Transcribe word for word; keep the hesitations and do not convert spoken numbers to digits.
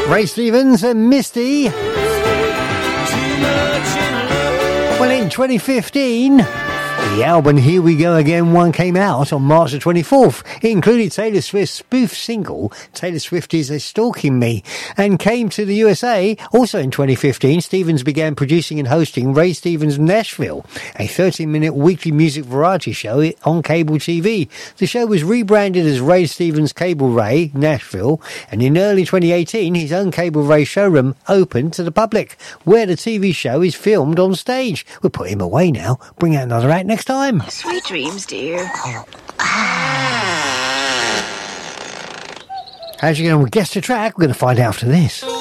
Ray Stevens and Misty. Well, in twenty fifteen, the album Here We Go Again one came out on March the twenty-fourth. It included Taylor Swift's spoof single, Taylor Swift Is a Stalking Me, and came to the U S A. Also in twenty fifteen, Stevens began producing and hosting Ray Stevens Nashville, a thirteen-minute weekly music variety show on cable T V. The show was rebranded as Ray Stevens Cable Ray Nashville, and in early twenty eighteen, his own Cable Ray showroom opened to the public, where the T V show is filmed on stage. We'll put him away now. Bring out another act next time. Sweet dreams, dear. How's you going to guess the track? We're going to find out after this.